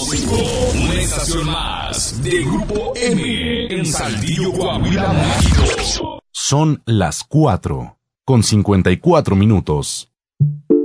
105, una estación más de Grupo M en Saltillo, Coahuila, México. Son las 4:54 minutos.